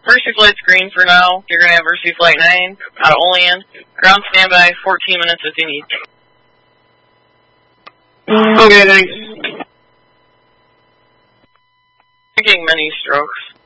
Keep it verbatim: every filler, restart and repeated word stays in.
Mercy Flight's green for now. You're going to have Mercy Flight nine out of Olean. Ground standby, fourteen minutes if you need. Okay, thanks. I'm getting many strokes.